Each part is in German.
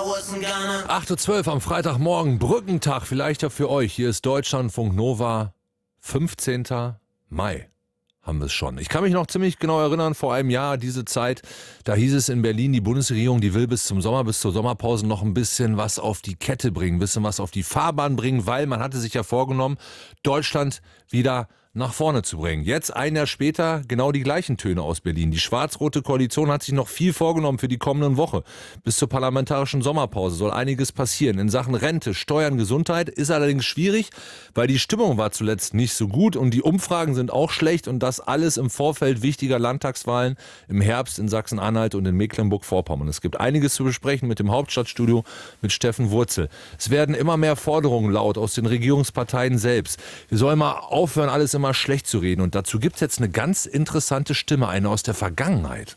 8:12 Uhr am Freitagmorgen, Brückentag, vielleicht ja für euch. Hier ist Deutschlandfunk Nova, 15. Mai. Haben wir es schon. Ich kann mich noch ziemlich genau erinnern, vor einem Jahr, diese Zeit, da hieß es in Berlin, die Bundesregierung, die will bis zum Sommer, bis zur Sommerpause noch ein bisschen was auf die Kette bringen, ein bisschen was auf die Fahrbahn bringen, weil man hatte sich ja vorgenommen, Deutschland wieder nach vorne zu bringen. Jetzt, ein Jahr später, genau die gleichen Töne aus Berlin. Die schwarz-rote Koalition hat sich noch viel vorgenommen für die kommenden Woche. Bis zur parlamentarischen Sommerpause soll einiges passieren. In Sachen Rente, Steuern, Gesundheit ist allerdings schwierig, weil die Stimmung war zuletzt nicht so gut und die Umfragen sind auch schlecht und das alles im Vorfeld wichtiger Landtagswahlen im Herbst in Sachsen-Anhalt und in Mecklenburg-Vorpommern. Es gibt einiges zu besprechen mit dem Hauptstadtstudio mit Steffen Wurzel. Es werden immer mehr Forderungen laut aus den Regierungsparteien selbst. Wir sollen mal aufhören, alles immer schlecht zu reden. Und dazu gibt es jetzt eine ganz interessante Stimme, eine aus der Vergangenheit.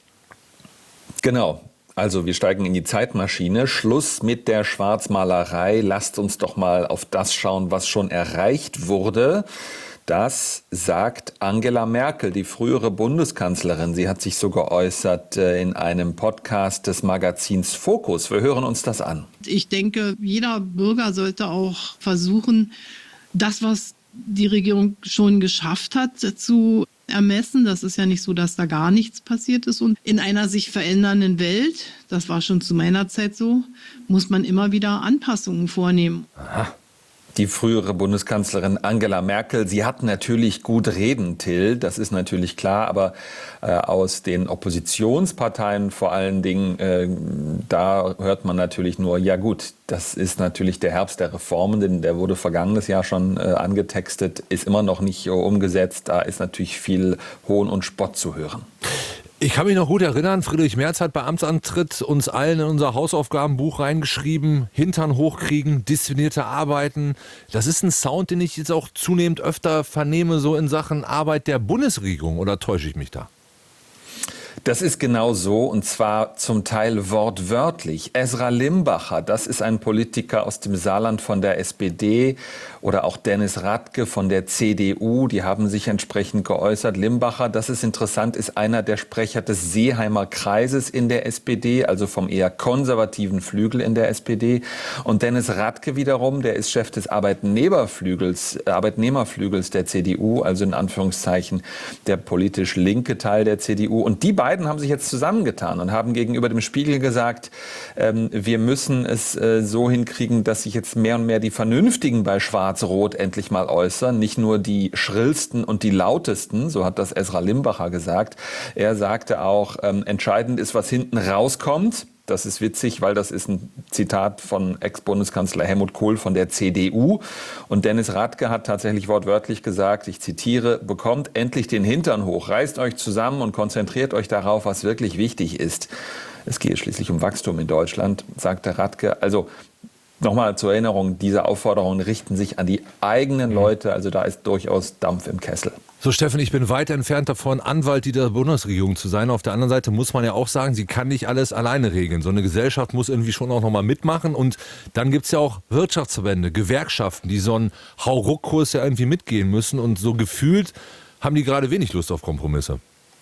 Genau. Also wir steigen in die Zeitmaschine. Schluss mit der Schwarzmalerei. Lasst uns doch mal auf das schauen, was schon erreicht wurde. Das sagt Angela Merkel, die frühere Bundeskanzlerin. Sie hat sich so geäußert in einem Podcast des Magazins Focus. Wir hören uns das an. Ich denke, jeder Bürger sollte auch versuchen, das, was die Regierung schon geschafft hat, zu ermessen. Das ist ja nicht so, dass da gar nichts passiert ist. Und in einer sich verändernden Welt, das war schon zu meiner Zeit so, muss man immer wieder Anpassungen vornehmen. Aha. Die frühere Bundeskanzlerin Angela Merkel, sie hat natürlich gut reden, Till, das ist natürlich klar, aber aus den Oppositionsparteien vor allen Dingen, da hört man natürlich nur, ja gut, das ist natürlich der Herbst der Reformen, denn der wurde vergangenes Jahr schon angetextet, ist immer noch nicht umgesetzt, da ist natürlich viel Hohn und Spott zu hören. Ich kann mich noch gut erinnern, Friedrich Merz hat bei Amtsantritt uns allen in unser Hausaufgabenbuch reingeschrieben, Hintern hochkriegen, disziplinierte Arbeiten. Das ist ein Sound, den ich jetzt auch zunehmend öfter vernehme, so in Sachen Arbeit der Bundesregierung, oder täusche ich mich da? Das ist genau so, und zwar zum Teil wortwörtlich. Esra Limbacher, das ist ein Politiker aus dem Saarland von der SPD, oder auch Dennis Radke von der CDU, die haben sich entsprechend geäußert. Limbacher, das ist interessant, ist einer der Sprecher des Seeheimer Kreises in der SPD, also vom eher konservativen Flügel in der SPD. Und Dennis Radke wiederum, der ist Chef des Arbeitnehmerflügels der CDU, also in Anführungszeichen der politisch linke Teil der CDU. Und die beiden haben sich jetzt zusammengetan und haben gegenüber dem Spiegel gesagt, wir müssen es so hinkriegen, dass sich jetzt mehr und mehr die Vernünftigen bei Schwarz-Rot endlich mal äußern, nicht nur die schrillsten und die lautesten, so hat das Esra Limbacher gesagt. Er sagte auch, entscheidend ist, was hinten rauskommt. Das ist witzig, weil das ist ein Zitat von Ex-Bundeskanzler Helmut Kohl von der CDU. Und Dennis Radke hat tatsächlich wortwörtlich gesagt, ich zitiere, bekommt endlich den Hintern hoch, reißt euch zusammen und konzentriert euch darauf, was wirklich wichtig ist. Es gehe schließlich um Wachstum in Deutschland, sagte Radke. Also nochmal zur Erinnerung, diese Aufforderungen richten sich an die eigenen Leute, also da ist durchaus Dampf im Kessel. So, Steffen, ich bin weit entfernt davon, Anwalt dieser Bundesregierung zu sein. Auf der anderen Seite muss man ja auch sagen, sie kann nicht alles alleine regeln. So eine Gesellschaft muss irgendwie schon auch nochmal mitmachen. Und dann gibt es ja auch Wirtschaftsverbände, Gewerkschaften, die so einen Hauruck-Kurs ja irgendwie mitgehen müssen. Und so gefühlt haben die gerade wenig Lust auf Kompromisse.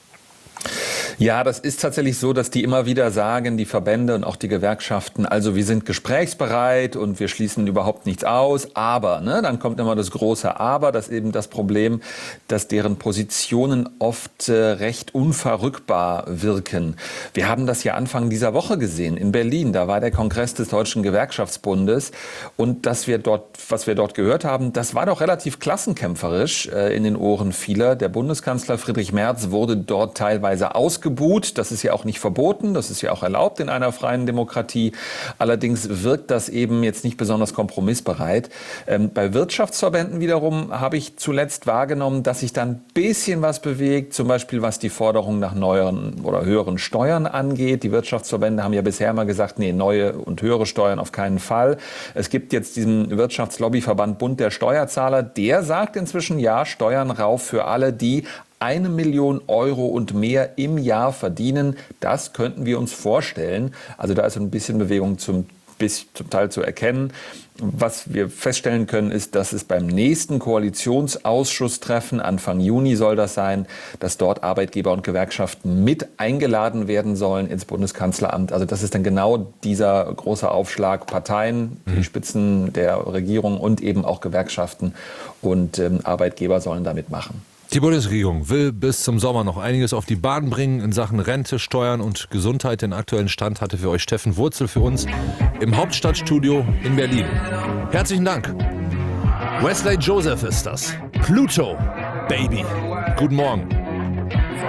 Ja, das ist tatsächlich so, dass die immer wieder sagen, die Verbände und auch die Gewerkschaften, also wir sind gesprächsbereit und wir schließen überhaupt nichts aus, aber, dann kommt immer das große Aber, das ist eben das Problem, dass deren Positionen oft recht unverrückbar wirken. Wir haben das ja Anfang dieser Woche gesehen in Berlin, da war der Kongress des Deutschen Gewerkschaftsbundes und was wir dort gehört haben, das war doch relativ klassenkämpferisch in den Ohren vieler. Der Bundeskanzler Friedrich Merz wurde dort teilweise ausgebuht. Das ist ja auch nicht verboten, das ist ja auch erlaubt in einer freien Demokratie. Allerdings wirkt das eben jetzt nicht besonders kompromissbereit. Bei Wirtschaftsverbänden wiederum habe ich zuletzt wahrgenommen, dass sich da ein bisschen was bewegt, zum Beispiel was die Forderung nach neueren oder höheren Steuern angeht. Die Wirtschaftsverbände haben ja bisher immer gesagt, nee, neue und höhere Steuern auf keinen Fall. Es gibt jetzt diesen Wirtschaftslobbyverband Bund der Steuerzahler, der sagt inzwischen, ja, Steuern rauf für alle, die 1 Million Euro und mehr im Jahr verdienen. Das könnten wir uns vorstellen. Also da ist ein bisschen Bewegung zum bis zum Teil zu erkennen. Was wir feststellen können, ist, dass es beim nächsten Koalitionsausschusstreffen, Anfang Juni soll das sein, dass dort Arbeitgeber und Gewerkschaften mit eingeladen werden sollen ins Bundeskanzleramt. Also das ist dann genau dieser große Aufschlag, Parteien, die Spitzen der Regierung und eben auch Gewerkschaften und Arbeitgeber sollen da mitmachen. Die Bundesregierung will bis zum Sommer noch einiges auf die Bahn bringen in Sachen Rente, Steuern und Gesundheit. Den aktuellen Stand hatte für euch Steffen Wurzel für uns im Hauptstadtstudio in Berlin. Herzlichen Dank. Wesley Joseph ist das. Pluto, Baby. Guten Morgen.